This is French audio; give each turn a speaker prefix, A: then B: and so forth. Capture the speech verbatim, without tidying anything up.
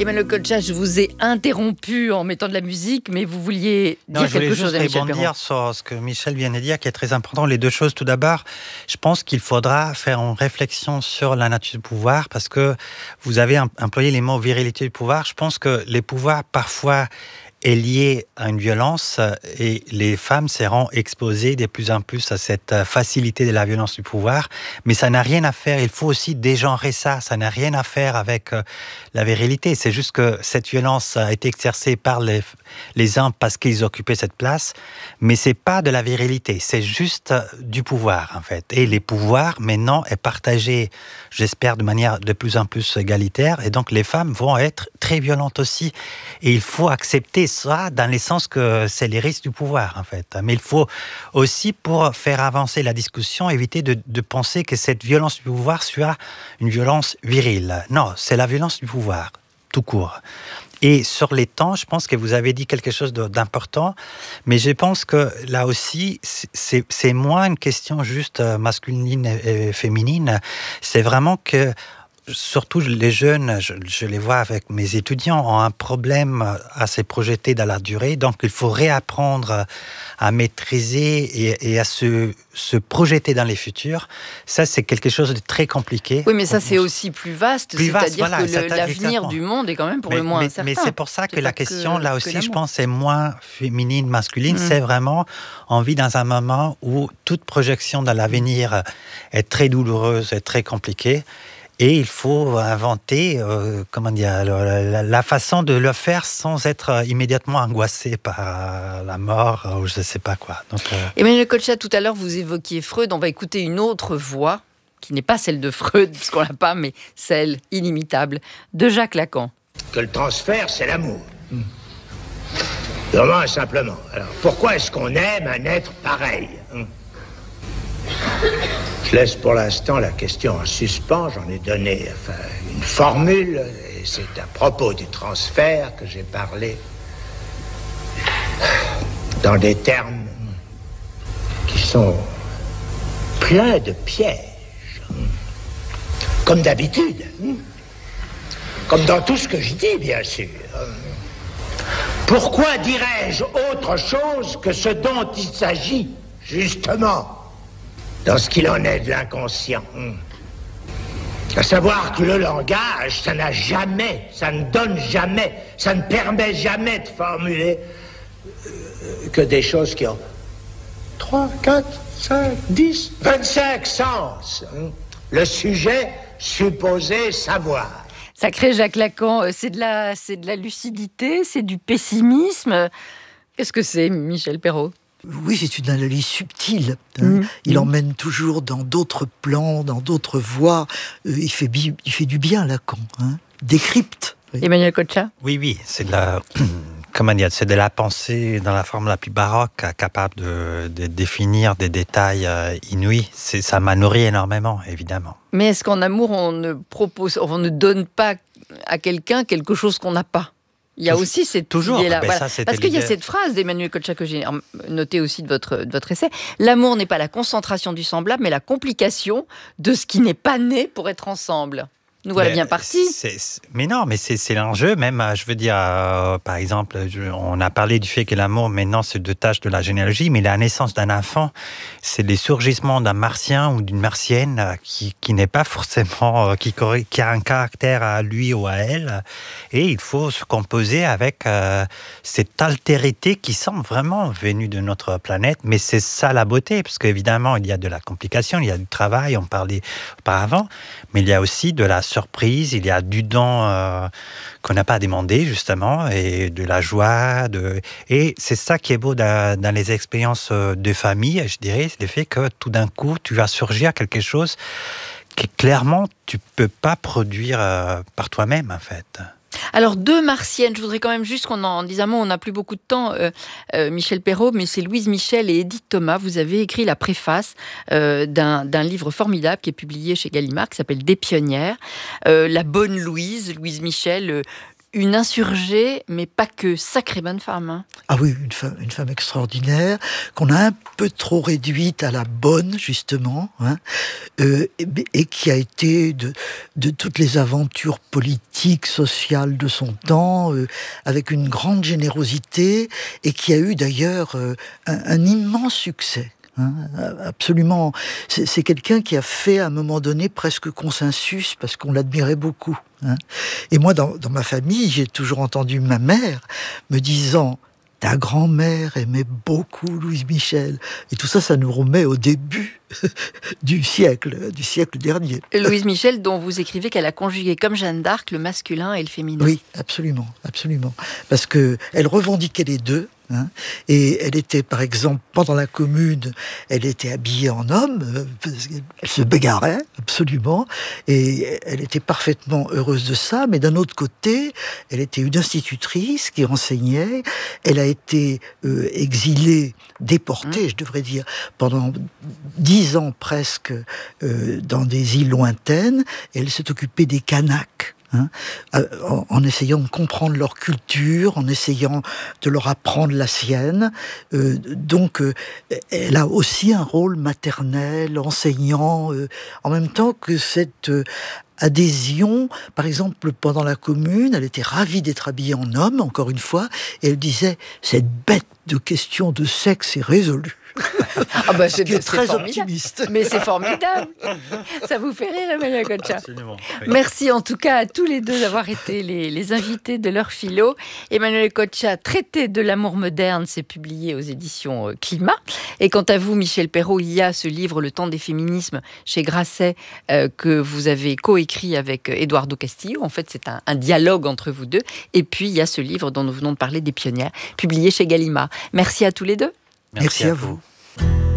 A: Emmanuel Colcha, je vous ai interrompu en mettant de la musique, mais vous vouliez
B: non,
A: dire
B: je
A: quelque chose à
B: Michel
A: Michel Perrault.
B: Je voulais juste rebondir sur ce que Michel vient de dire, qui est très important. Les deux choses, tout d'abord, je pense qu'il faudra faire une réflexion sur la nature du pouvoir, parce que vous avez employé les mots virilité du pouvoir. Je pense que les pouvoirs, parfois, est lié à une violence et les femmes seront exposées de plus en plus à cette facilité de la violence du pouvoir. Mais ça n'a rien à faire, il faut aussi dégenrer ça, ça n'a rien à faire avec la virilité. C'est juste que cette violence a été exercée par les, les hommes parce qu'ils occupaient cette place, mais c'est pas de la virilité, c'est juste du pouvoir en fait. Et les pouvoirs maintenant est partagé, j'espère, de manière de plus en plus égalitaire, et donc les femmes vont être très violentes aussi. Et il faut accepter ça dans le sens que c'est les risques du pouvoir, en fait. Mais il faut aussi, pour faire avancer la discussion, éviter de, de penser que cette violence du pouvoir soit une violence virile. Non, c'est la violence du pouvoir, tout court. Et sur les temps, je pense que vous avez dit quelque chose d'important, mais je pense que là aussi, c'est, c'est moins une question juste masculine et féminine. C'est vraiment que surtout les jeunes, je, je les vois avec mes étudiants, ont un problème à se projeter dans la durée. Donc, il faut réapprendre à maîtriser et, et à se, se projeter dans les futurs. Ça, c'est quelque chose de très compliqué.
A: Oui, mais ça, c'est aussi plus vaste.
B: Plus vaste,
A: c'est-à-dire
B: voilà,
A: que le, l'avenir du monde est quand même pour
B: mais,
A: le moins
B: mais,
A: incertain.
B: Mais c'est pour ça que
A: c'est
B: la question,
A: que,
B: là aussi, je pense, c'est moins féminine, masculine. Mmh. C'est vraiment, on vit dans un moment où toute projection dans l'avenir est très douloureuse et très compliquée. Et il faut inventer, euh, comment dire, la, la façon de le faire sans être immédiatement angoissé par la mort ou je ne sais pas quoi. Donc, euh...
A: Emmanuel Colcha, tout à l'heure, vous évoquiez Freud. On va écouter une autre voix, qui n'est pas celle de Freud, parce qu'on l'a pas, mais celle inimitable de Jacques Lacan.
C: Que le transfert, c'est l'amour. Mmh. Vraiment et simplement. Alors, pourquoi est-ce qu'on aime un être pareil, hein? Je laisse pour l'instant la question en suspens. J'en ai donné enfin, une formule, et c'est à propos du transfert que j'ai parlé dans des termes qui sont pleins de pièges, comme d'habitude, comme dans tout ce que je dis, bien sûr. Pourquoi dirais-je autre chose que ce dont il s'agit, justement, dans ce qu'il en est de l'inconscient? À savoir que le langage, ça n'a jamais, ça ne donne jamais, ça ne permet jamais de formuler euh, que des choses qui ont trois, quatre, cinq, dix, vingt-cinq sens. Le sujet supposé savoir.
A: Sacré Jacques Lacan, c'est de la, c'est de la lucidité, c'est du pessimisme. Qu'est-ce que c'est, Michel Perrault ?
D: Oui, c'est une analyse subtile. Hein. Mmh. Il emmène toujours dans d'autres plans, dans d'autres voies. Euh, il, fait bi- il fait du bien, Lacan. Hein. Décrypte.
A: Oui. Emmanuel Colcha ?
B: Oui, oui, c'est de la, comment dire, c'est de la pensée dans la forme la plus baroque, capable de, de définir des détails euh, inouïs. C'est, ça m'a nourri énormément, évidemment.
A: Mais est-ce qu'en amour, on ne propose, on ne donne pas à quelqu'un quelque chose qu'on n'a pas ? Il y a aussi cette
B: Toujours,
A: idée-là.
B: Ben
A: voilà.
B: ça,
A: Parce qu'il
B: l'idée.
A: y a cette phrase d'Emmanuel Colcha que j'ai notée aussi de votre, de votre essai. L'amour n'est pas la concentration du semblable, mais la complication de ce qui n'est pas né pour être ensemble. Nous voilà
B: mais
A: bien partis.
B: C'est, c'est, mais non, mais c'est, c'est l'enjeu même. Je veux dire, euh, par exemple, je, on a parlé du fait que l'amour, maintenant, se détache de la généalogie, mais la naissance d'un enfant, c'est les surgissements d'un martien ou d'une martienne euh, qui, qui n'est pas forcément, euh, qui, qui a un caractère à lui ou à elle. Et il faut se composer avec euh, cette altérité qui semble vraiment venue de notre planète. Mais c'est ça la beauté, parce qu'évidemment, il y a de la complication, il y a du travail, on parlait auparavant, mais il y a aussi de la surprise, il y a du don euh, qu'on n'a pas demandé justement, et de la joie, de... et c'est ça qui est beau dans, dans les expériences de famille, je dirais, c'est le fait que tout d'un coup tu vas surgir quelque chose que clairement tu peux pas produire euh, par toi-même en fait.
A: Alors, deux martiennes, je voudrais quand même juste qu'on en dise un mot, on n'a plus beaucoup de temps, euh, euh, Michel Perrault, mais c'est Louise Michel et Edith Thomas. Vous avez écrit la préface euh, d'un, d'un livre formidable qui est publié chez Gallimard, qui s'appelle Des pionnières. Euh, la bonne Louise, Louise Michel, euh, une insurgée, mais pas que. Sacrée bonne femme. Hein.
D: Ah oui, une femme, une femme extraordinaire, qu'on a un peu trop réduite à la bonne, justement, hein, euh, et, et qui a été de, de toutes les aventures politiques, sociales de son temps, euh, avec une grande générosité, et qui a eu d'ailleurs euh, un, un immense succès. Hein, absolument. C'est, c'est quelqu'un qui a fait à un moment donné presque consensus parce qu'on l'admirait beaucoup. Hein. Et moi, dans, dans ma famille, j'ai toujours entendu ma mère me disant « ta grand-mère aimait beaucoup Louise Michel ». Et tout ça, ça nous remet au début du siècle, du siècle dernier.
A: Louise Michel, dont vous écrivez qu'elle a conjugué comme Jeanne d'Arc le masculin et le féminin.
D: Oui, absolument, absolument. Parce qu'elle revendiquait les deux. Hein, et elle était, par exemple, pendant la Commune, elle était habillée en homme, euh, parce qu'elle se bagarrait, absolument, et elle était parfaitement heureuse de ça, mais d'un autre côté, elle était une institutrice qui enseignait, elle a été euh, exilée, déportée, mmh. je devrais dire, pendant dix ans presque, euh, dans des îles lointaines, et elle s'est occupée des Kanaks. Hein, en, en essayant de comprendre leur culture, en essayant de leur apprendre la sienne. Euh, donc, euh, elle a aussi un rôle maternel, enseignant, euh, en même temps que cette euh, adhésion. Par exemple, pendant la Commune, elle était ravie d'être habillée en homme, encore une fois, et elle disait « cette bête de question de sexe est résolue ».
A: Ah bah c'est,
D: c'est très
A: formidable.
D: Optimiste.
A: Mais c'est formidable. Ça vous fait rire, Emmanuel Kocha.
B: Absolument. Oui.
A: Merci en tout cas à tous les deux d'avoir été les, les invités de leur philo. Emmanuel Kocha, Traité de l'amour moderne, c'est publié aux éditions Climat. Et quant à vous, Michel Perrault, il y a ce livre Le temps des féminismes chez Grasset euh, que vous avez coécrit avec Eduardo Castillo. En fait, c'est un, un dialogue entre vous deux. Et puis, il y a ce livre dont nous venons de parler, des pionnières, publié chez Gallimard. Merci à tous les deux.
B: Merci, Merci à, à vous. vous.